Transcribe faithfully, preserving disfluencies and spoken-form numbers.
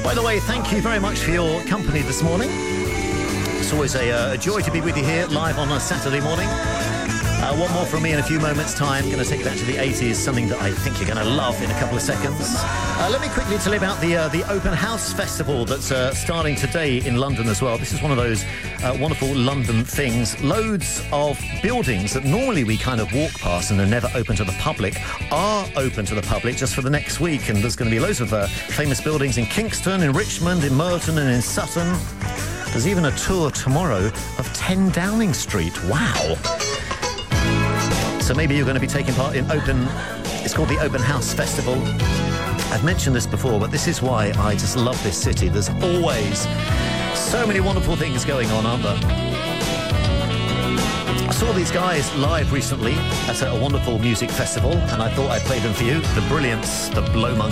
By the way, thank you very much for your company this morning. It's always a, uh, a joy to be with you here live on a Saturday morning. Uh, one more from me in a few moments' time. Going to take you back to the eighties, something that I think you're going to love in a couple of seconds. Uh, let me quickly tell you about the uh, the Open House Festival that's uh, starting today in London as well. This is one of those uh, wonderful London things. Loads of buildings that normally we kind of walk past and are never open to the public are open to the public just for the next week. And there's going to be loads of uh, famous buildings in Kingston, in Richmond, in Merton and in Sutton. There's even a tour tomorrow of ten Downing Street. Wow. So maybe you're going to be taking part in Open... It's called the Open House Festival. I've mentioned this before, but this is why I just love this city. There's always so many wonderful things going on, aren't there? I saw these guys live recently at a wonderful music festival, and I thought I'd play them for you. The Brilliance, the Blow Monkeys.